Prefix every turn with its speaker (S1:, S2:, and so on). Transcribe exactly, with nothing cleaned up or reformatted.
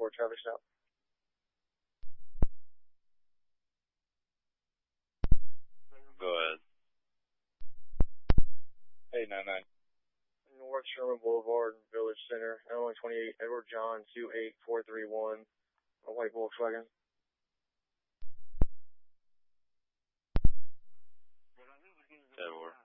S1: four traffic stop.
S2: Go ahead.
S1: eight nine nine. North Sherman Boulevard, Village Center, Illinois twenty-eight, Edward John two eight four three one, a white Volkswagen.
S2: Edward.